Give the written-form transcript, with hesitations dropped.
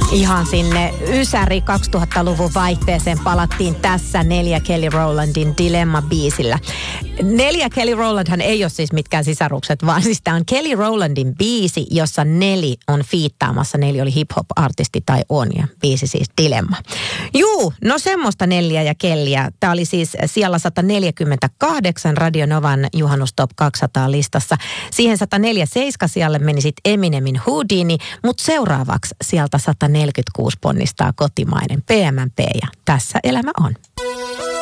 Ihan sinne ysäri 2000-luvun vaihteeseen palattiin tässä 4 Kelly Rowlandin Dilemma-biisillä. 4 Kelly Rowlandhan ei ole siis mitkään sisarukset, vaan siis tämä on Kelly Rowlandin biisi, jossa Nelly on fiittaamassa. Nelly oli hip-hop-artisti tai on, ja biisi siis Dilemma. Juu, no semmoista Nellyä ja Kellyä. Tämä oli siis siellä 148 Radio Novan Juhannus Top 200 listassa. Siihen 147 sijalle meni sitten Eminemin Houdini, mutta seuraavaksi sieltä 146 ponnistaa kotimainen PMMP ja Tässä elämä on.